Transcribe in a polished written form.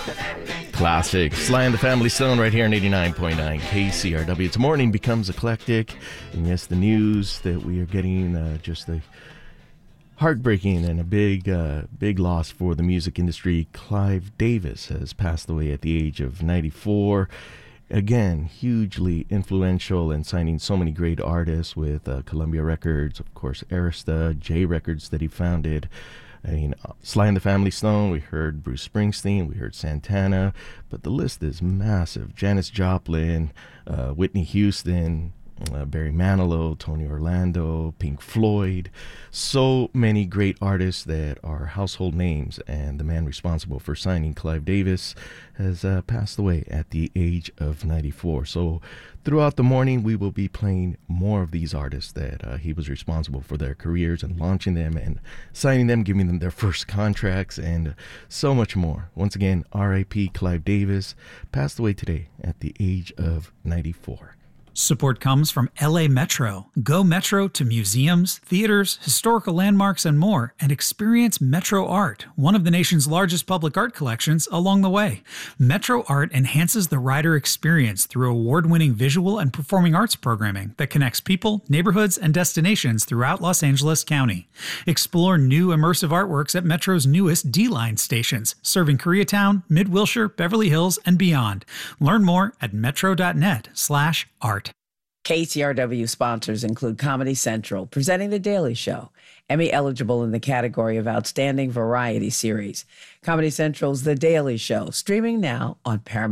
Classic. Sly and the Family Stone right here on 89.9 KCRW. It's morning becomes eclectic. And yes, the news that we are getting just a heartbreaking and a big loss for the music industry. Clive Davis has passed away at the age of 94. Again, hugely influential in signing so many great artists with Columbia Records, of course, Arista, J Records that he founded. I mean, Sly and the Family Stone, we heard Bruce Springsteen, we heard Santana, but the list is massive. Janis Joplin, Whitney Houston, Barry Manilow, Tony Orlando, Pink Floyd. So many great artists that are household names, and the man responsible for signing Clive Davis has passed away at the age of 94. So throughout the morning, we will be playing more of these artists that he was responsible for their careers and launching them and signing them, giving them their first contracts, and so much more. Once again, R.I.P. Clive Davis passed away today at the age of 94. Support comes from LA Metro. Go Metro to museums, theaters, historical landmarks, and more, and experience Metro Art, one of the nation's largest public art collections, along the way. Metro Art enhances the rider experience through award-winning visual and performing arts programming that connects people, neighborhoods, and destinations throughout Los Angeles County. Explore new immersive artworks at Metro's newest D-Line stations, serving Koreatown, Mid-Wilshire, Beverly Hills, and beyond. Learn more at metro.net/art. KCRW sponsors include Comedy Central, presenting The Daily Show, Emmy eligible in the category of Outstanding Variety Series. Comedy Central's The Daily Show, streaming now on Paramount.